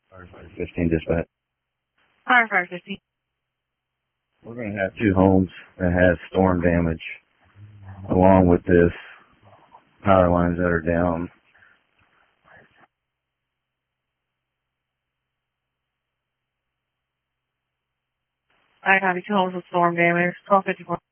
Firefighter 15 dispatch. Firefighter 15. We're going to have 2 homes that have storm damage, along with this power lines that are down. I copy 2 homes with storm damage. 1254.